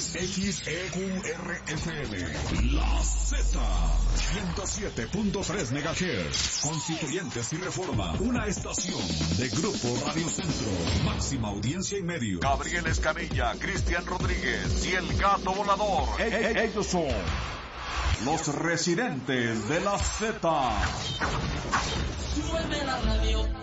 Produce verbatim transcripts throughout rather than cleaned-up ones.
X E Q R F M, La Z, ciento siete punto tres megahertz, Constituyentes y Reforma, una estación de Grupo Radio Centro, máxima audiencia y medio. Gabriel Escamilla, Cristian Rodríguez y el Gato Volador. E- e- ellos son los residentes de la Z. Súbeme la radio.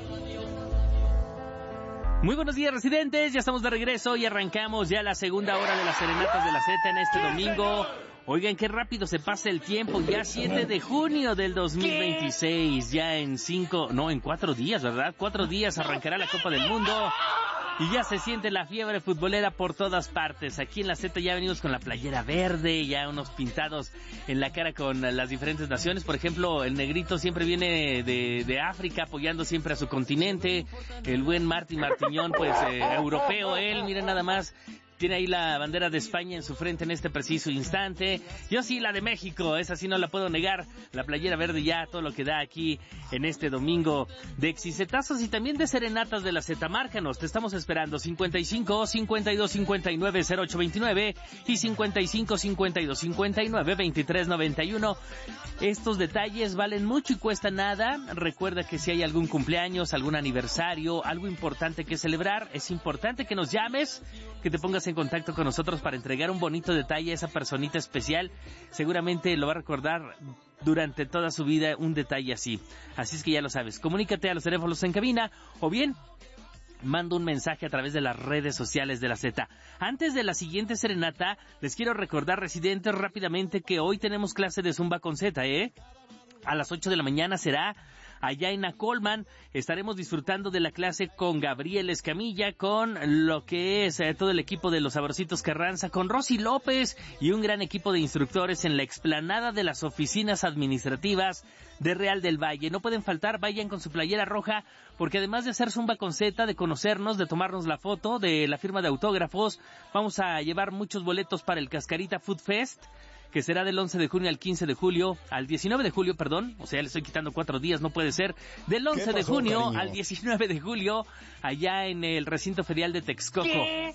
Muy buenos días, residentes, ya estamos de regreso y arrancamos ya la segunda hora de las serenatas de la Z en este domingo. Oigan, qué rápido se pasa el tiempo, ya siete de junio del dos mil veintiséis, ya en cinco, no, en cuatro días, ¿verdad? Cuatro días arrancará la Copa del Mundo y ya se siente la fiebre futbolera por todas partes. Aquí en la Z ya venimos con la playera verde, ya unos pintados en la cara con las diferentes naciones. Por ejemplo, el negrito siempre viene de, de África apoyando siempre a su continente. El buen Martín Martiñón, pues eh, europeo él, miren nada más. Tiene ahí la bandera de España en su frente en este preciso instante. Yo sí, la de México, esa sí no la puedo negar. La playera verde ya, todo lo que da aquí en este domingo de exicetazos y también de serenatas de la Z. Márcanos, te estamos esperando. cincuenta y cinco, cincuenta y dos, cincuenta y nueve, cero ocho veintinueve y cincuenta y cinco, cincuenta y dos, cincuenta y nueve, veintitrés noventa y uno. Estos detalles valen mucho y cuestan nada. Recuerda que si hay algún cumpleaños, algún aniversario, algo importante que celebrar, es importante que nos llames, que te pongas en contacto con nosotros para entregar un bonito detalle a esa personita especial. Seguramente lo va a recordar durante toda su vida un detalle así. Así es que ya lo sabes, comunícate a los teléfonos en cabina o bien manda un mensaje a través de las redes sociales de la Z. Antes de la siguiente serenata, les quiero recordar, residentes, rápidamente que hoy tenemos clase de Zumba con Z, ¿eh? A las ocho de la mañana será allá en Acolman. Estaremos disfrutando de la clase con Gabriel Escamilla, con lo que es eh, todo el equipo de los Saborcitos Carranza, con Rosy López y un gran equipo de instructores en la explanada de las oficinas administrativas de Real del Valle. No pueden faltar, vayan con su playera roja, porque además de hacer Zumba con Z, de conocernos, de tomarnos la foto, de la firma de autógrafos, vamos a llevar muchos boletos para el Cascarita Food Fest, que será del once de junio al quince de julio, al diecinueve de julio, perdón, o sea, le estoy quitando cuatro días, no puede ser, del once de junio cariño? al diecinueve de julio, allá en el recinto ferial de Texcoco. ¿Qué?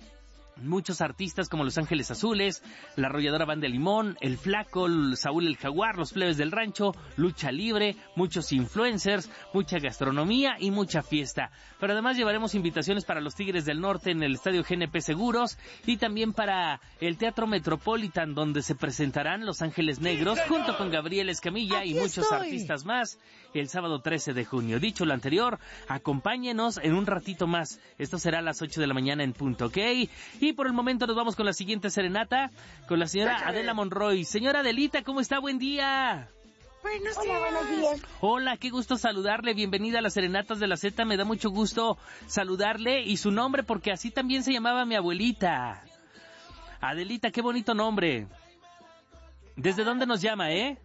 Muchos artistas como Los Ángeles Azules, La Arrolladora Banda de Limón, El Flaco, Saúl el Jaguar, Los Plebes del Rancho, Lucha Libre, muchos influencers, mucha gastronomía y mucha fiesta. Pero además llevaremos invitaciones para los Tigres del Norte en el Estadio G N P Seguros y también para el Teatro Metropolitan, donde se presentarán Los Ángeles Negros junto con Gabriel Escamilla Aquí y muchos estoy. artistas más el sábado trece de junio. Dicho lo anterior, acompáñenos en un ratito más. Esto será a las ocho de la mañana en punto, ¿ok? Y por el momento nos vamos con la siguiente serenata, con la señora Déjame. Adela Monroy. Señora Adelita, ¿cómo está? Buen día. Buenos Hola, días. buenos días. Hola, qué gusto saludarle. Bienvenida a las serenatas de la Z. Me da mucho gusto saludarle y su nombre, porque así también se llamaba mi abuelita. Adelita, qué bonito nombre. ¿Desde dónde nos llama, eh?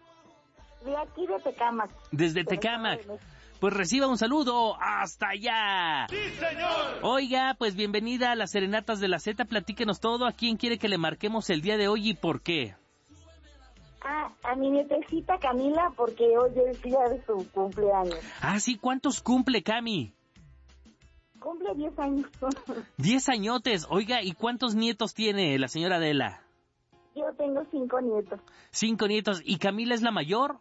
De aquí de Tecámac. Desde Tecámac. Pues reciba un saludo hasta allá. ¡Sí, señor! Oiga, pues bienvenida a las serenatas de la Z. Platíquenos todo. ¿A quién quiere que le marquemos el día de hoy y por qué? Ah, a mi nietecita Camila, porque hoy es día de su cumpleaños. Ah, sí, ¿cuántos cumple Cami? Cumple diez años. Diez añotes. Oiga, ¿y cuántos nietos tiene la señora Adela? Yo tengo cinco nietos. Cinco nietos. ¿Y Camila es la mayor?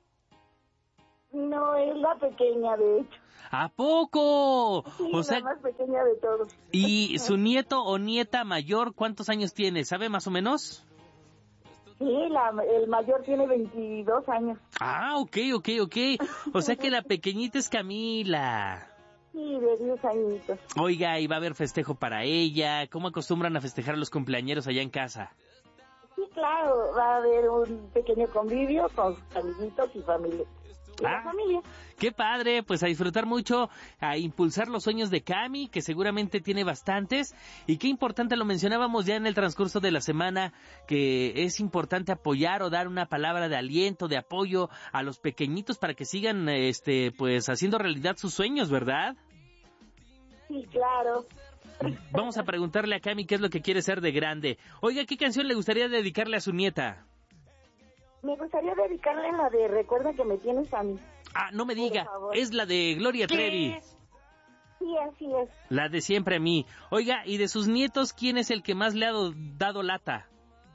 No, es la pequeña, de hecho. ¿A poco? Sí, o la sea, más pequeña de todos. ¿Y su nieto o nieta mayor cuántos años tiene? ¿Sabe más o menos? Sí, la, el mayor tiene veintidós años. Ah, ok, ok, ok. O sea que la pequeñita es Camila. Sí, de diez añitos. Oiga, ¿y va a haber festejo para ella? ¿Cómo acostumbran a festejar a los cumpleañeros allá en casa? Sí, claro, va a haber un pequeño convivio con sus amiguitos y familia. Y ah, la familia. Qué padre, pues a disfrutar mucho, a impulsar los sueños de Cami, que seguramente tiene bastantes, y qué importante, lo mencionábamos ya en el transcurso de la semana, que es importante apoyar o dar una palabra de aliento, de apoyo a los pequeñitos para que sigan, este, pues haciendo realidad sus sueños, ¿verdad? Sí, claro. Vamos a preguntarle a Cami qué es lo que quiere ser de grande. Oiga, ¿qué canción le gustaría dedicarle a su nieta? Me gustaría dedicarle la de Recuerda que me tienes a mí. Ah, no me diga, es la de Gloria Trevi. Sí, Sí, así es. La de siempre a mí. Oiga, ¿y de sus nietos quién es el que más le ha do- dado lata?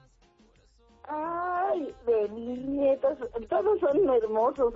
Ay, de mis nietos, todos son hermosos.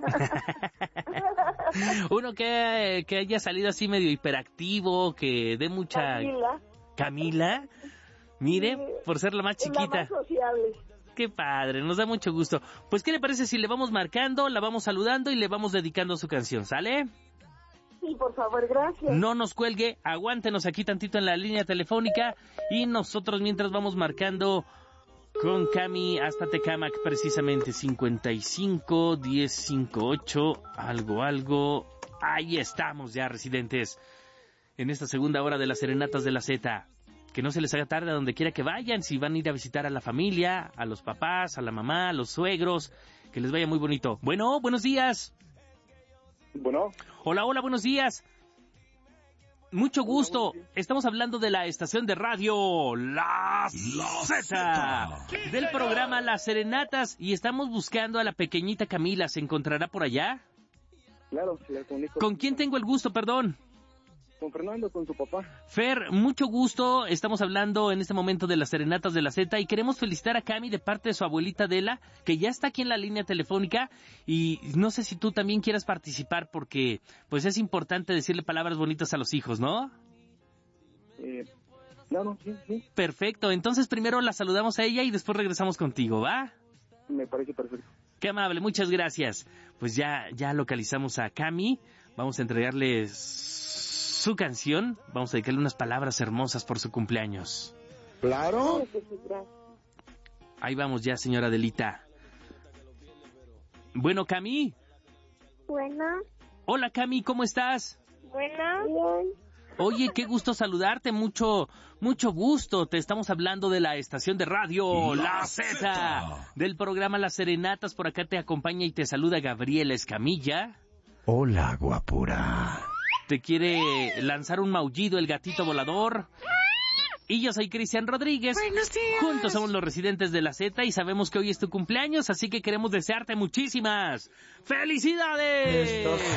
Uno que, que haya salido así medio hiperactivo, que dé mucha... Camila. ¿Camila? Mire, Sí, por ser la más es la chiquita. más sociable. Qué padre, nos da mucho gusto. Pues, ¿qué le parece si le vamos marcando, la vamos saludando y le vamos dedicando su canción, ¿sale? Sí, por favor, gracias. No nos cuelgue, aguántenos aquí tantito en la línea telefónica y nosotros mientras vamos marcando con Cami hasta Tecámac, precisamente cincuenta y cinco, diez, cincuenta y ocho, algo, algo. Ahí estamos ya, residentes, en esta segunda hora de las Serenatas de la Z. Que no se les haga tarde a donde quiera que vayan, si van a ir a visitar a la familia, a los papás, a la mamá, a los suegros, que les vaya muy bonito. Bueno, buenos días. Bueno. Hola, hola, buenos días. Mucho gusto. Estamos hablando de la estación de radio La, La Z, del programa Las Serenatas, y estamos buscando a la pequeñita Camila. ¿Se encontrará por allá? Claro, le comunico. ¿Con quién tengo el gusto, perdón? Con Fernando, con su papá. Fer, mucho gusto. Estamos hablando en este momento de las Serenatas de la Z y queremos felicitar a Cami de parte de su abuelita Adela, que ya está aquí en la línea telefónica, y no sé si tú también quieras participar porque pues es importante decirle palabras bonitas a los hijos, ¿no? Eh, no, no, sí, sí. Perfecto, entonces primero la saludamos a ella y después regresamos contigo, ¿va? Me parece perfecto. Qué amable, muchas gracias. Pues ya, ya localizamos a Cami, vamos a entregarle su canción, vamos a dedicarle unas palabras hermosas por su cumpleaños. Claro. Ahí vamos ya, señora Adelita. Bueno, Cami. Bueno. Hola, Cami, ¿cómo estás? Bueno. Bien. Oye, qué gusto saludarte, mucho, mucho gusto. Te estamos hablando de la estación de radio La, La Z, Z, del programa Las Serenatas. Por acá te acompaña y te saluda Gabriela Escamilla. Hola, guapura. Te quiere lanzar un maullido el gatito volador. Y yo soy Cristian Rodríguez. Buenos días. Juntos somos los residentes de la Z y sabemos que hoy es tu cumpleaños, así que queremos desearte muchísimas felicidades.